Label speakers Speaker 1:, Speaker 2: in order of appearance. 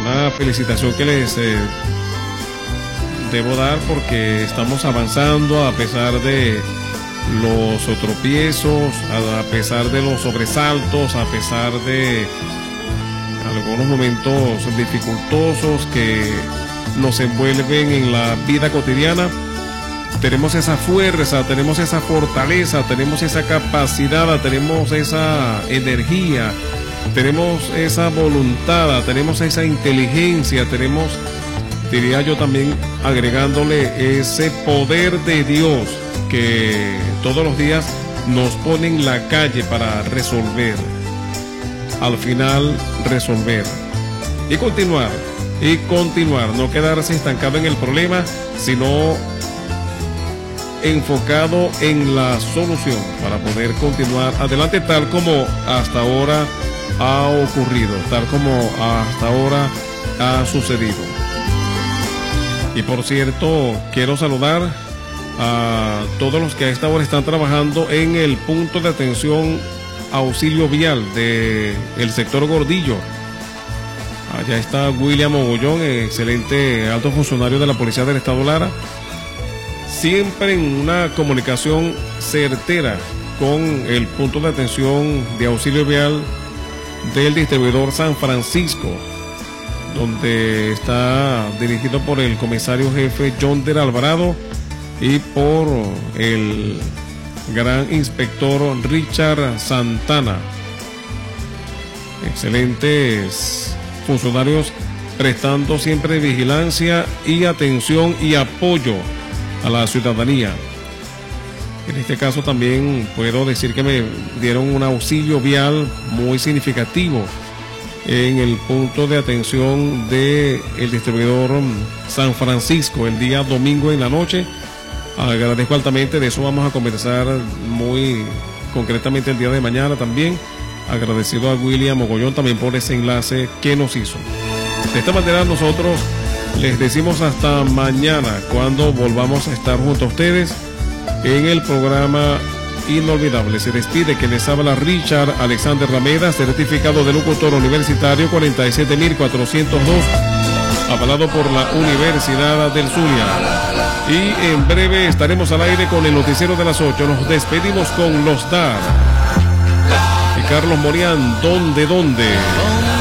Speaker 1: una felicitación que les debo dar porque estamos avanzando a pesar de los tropiezos, a pesar de los sobresaltos, a pesar de algunos momentos dificultosos que nos envuelven en la vida cotidiana. Tenemos esa fuerza, tenemos esa fortaleza, tenemos esa capacidad, tenemos esa energía, tenemos esa voluntad, tenemos esa inteligencia, tenemos, diría yo también, agregándole ese poder de Dios que todos los días nos pone en la calle para resolver, al final resolver y continuar, no quedarse estancado en el problema, sino enfocado en la solución para poder continuar adelante tal como hasta ahora ha ocurrido, tal como hasta ahora ha sucedido. Y por cierto, quiero saludar a todos los que a esta hora están trabajando en el punto de atención auxilio vial del sector Gordillo. Allá está William Mogollón, excelente alto funcionario de la Policía del Estado Lara, siempre en una comunicación certera con el punto de atención de auxilio vial del distribuidor San Francisco, donde está dirigido por el comisario jefe John del Alvarado y por el gran inspector Richard Santana. Excelentes funcionarios prestando siempre vigilancia y atención y apoyo a la ciudadanía. En este caso también puedo decir que me dieron un auxilio vial muy significativo en el punto de atención del distribuidor San Francisco el día domingo en la noche. Agradezco altamente, de eso vamos a conversar muy concretamente el día de mañana también. Agradecido a William Mogollón también por ese enlace que nos hizo. De esta manera nosotros les decimos hasta mañana, cuando volvamos a estar junto a ustedes en el programa Inolvidable. Se despide que les habla Richard Alexander Rameda, certificado de locutor universitario 47402, avalado por la Universidad del Zulia. Y en breve estaremos al aire con el noticiero de las 8. Nos despedimos con Los Dar y Carlos Morián, ¿dónde?